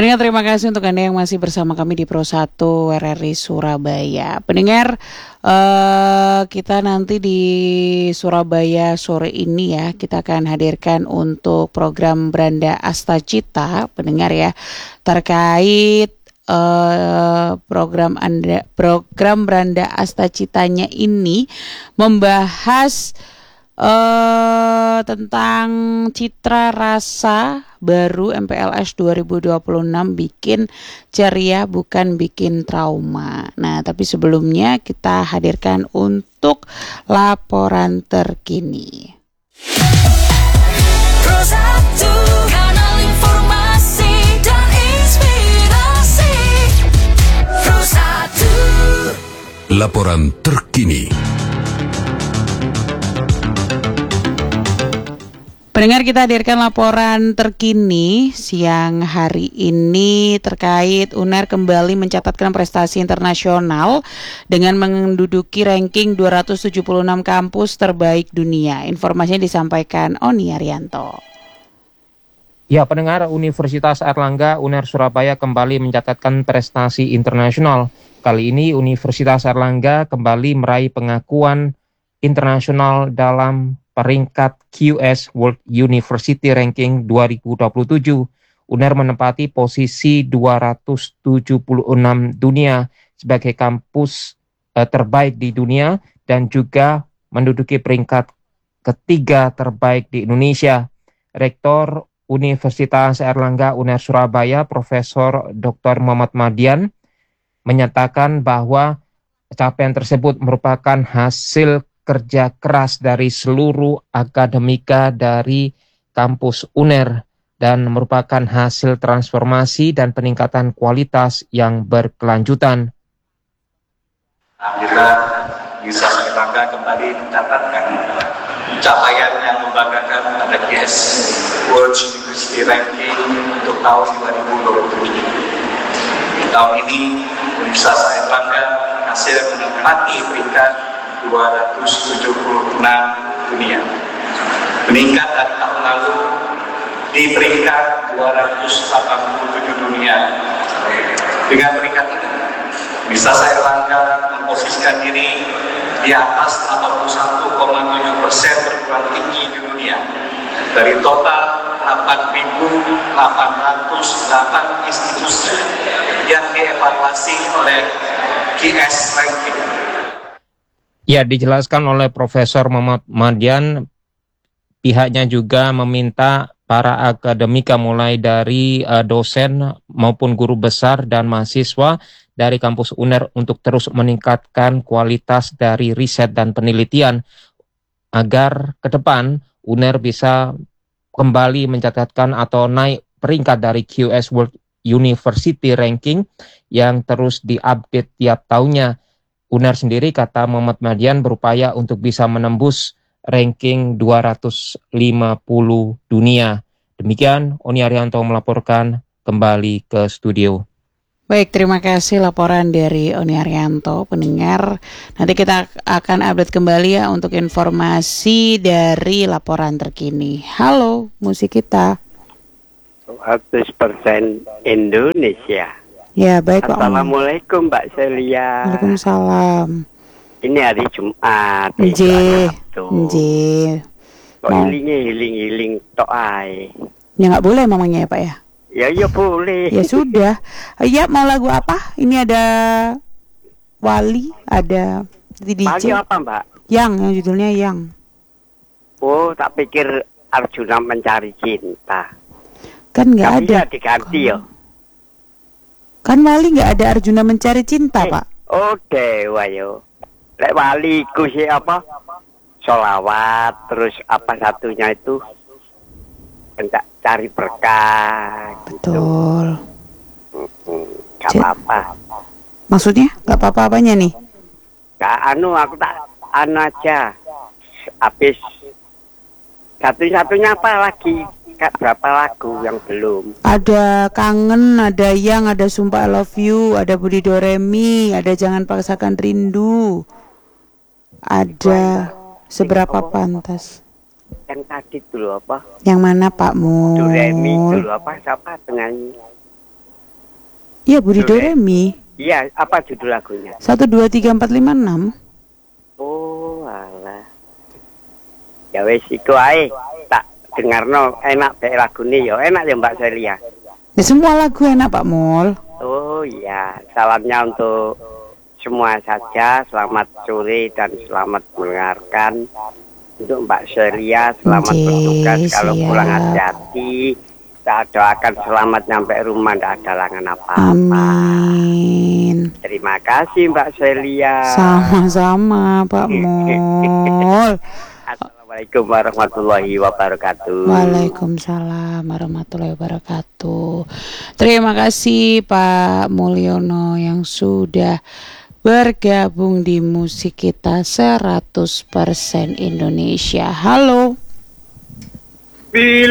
Pendengar, terima kasih untuk Anda yang masih bersama kami di Pro 1 RRI Surabaya. Pendengar, kita nanti di Surabaya sore ini ya, kita akan hadirkan untuk program Branda Astacita, pendengar ya, terkait program Branda Astacitanya ini membahas tentang citra rasa baru MPLS 2026, bikin ceria bukan bikin trauma. Nah, tapi sebelumnya kita hadirkan untuk laporan terkini. Pro 1, kanal informasi dan inspirasi. Pro 1. Laporan terkini. Pendengar, kita hadirkan laporan terkini siang hari ini terkait UNER kembali mencatatkan prestasi internasional dengan menduduki ranking 276 kampus terbaik dunia. Informasinya disampaikan Oni Arianto. Ya, pendengar, Universitas Airlangga UNER Surabaya kembali mencatatkan prestasi internasional. Kali ini Universitas Airlangga kembali meraih pengakuan internasional dalam peringkat QS World University Ranking 2027. UNER menempati posisi 276 dunia sebagai kampus terbaik di dunia dan juga menduduki peringkat ketiga terbaik di Indonesia. Rektor Universitas Airlangga UNER Surabaya, Profesor Dr. Muhammad Madian, menyatakan bahwa capaian tersebut merupakan hasil kerja keras dari seluruh akademika dari kampus UNER dan merupakan hasil transformasi dan peningkatan kualitas yang berkelanjutan. Alhamdulillah, Universitas Airlangga kembali mencatatkan capaian yang membanggakan pada QS World University Ranking untuk tahun 2027. Di tahun ini, Universitas Airlangga berhasil menempati peringkat 276 dunia, meningkat dari tahun lalu di peringkat 287 dunia. Dengan peringkat ini, Universitas Airlangga memposisikan diri di atas 81,7% perguruan tinggi di dunia dari total 8.808 institusi yang dievaluasi oleh QS Ranking. Ya, dijelaskan oleh Profesor Muhammad Madian, pihaknya juga meminta para akademika mulai dari dosen maupun guru besar dan mahasiswa dari kampus UNER untuk terus meningkatkan kualitas dari riset dan penelitian agar ke depan UNER bisa kembali mencatatkan atau naik peringkat dari QS World University Ranking yang terus diupdate tiap tahunnya. UNER sendiri, kata Muhammad Madian, berupaya untuk bisa menembus ranking 250 dunia. Demikian, Oni Arianto melaporkan kembali ke studio. Baik, terima kasih laporan dari Oni Arianto. Pendengar, nanti kita akan update kembali ya untuk informasi dari laporan terkini. Halo, musik kita 100% Indonesia. Ya, baik Pak. Assalamualaikum Mbak Celia. Waalaikumsalam. Ini hari Jumat. Nggih. Kok hiling tok ae. Ya nggak boleh mamanya ya Pak ya? Ya boleh. Ya sudah. Ya, mau lagu apa? Ini ada Wali, ada DJ. Wali apa Mbak? Yang judulnya Yang. Oh, tak pikir Arjuna Mencari Cinta. Kan nggak ada. Bisa diganti ya. Kan Wali nggak ada Arjuna Mencari Cinta, Pak. Oh, dewa yo. Lek Wali ku sih apa? Sholawat, terus apa satunya itu? Hendak cari berkah. Betul. Gak apa-apa. Maksudnya nggak apa-apa apanya nih? Gak aku tak aja. Habis satu-satunya apa lagi? Berapa lagu yang belum? Ada Kangen, ada Yang, ada Sumpah I Love You, ada Budi Doremi, ada Jangan Paksakan Rindu, ada Seberapa Pantas. Yang tadi dulu apa? Yang mana Pak Mun? Doremi dulu apa? Siapa penyanyi? Iya, Budi Doremi. Iya, apa judul lagunya? 1 2 3 4 5 6. Oh, alah. Ya wis iku ae. Tak dengarno enak bae lagune ya. Enak ya Mbak Celia. Ya, semua lagu enak Pak Mul. Oh iya, salamnya untuk semua saja. Selamat sore dan selamat mendengarkan. Untuk Mbak Celia, selamat Nggih, bertugas. Kalau siap. pulang hati-hati. Saya doakan selamat nyampe rumah, tidak ada halangan apa-apa. Amin. Terima kasih Mbak Celia. Sama-sama Pak Mul. Assalamualaikum warahmatullahi wabarakatuh. Waalaikumsalam warahmatullahi wabarakatuh. Terima kasih Pak Mulyono yang sudah bergabung di musik kita 100% Indonesia. Halo. Bila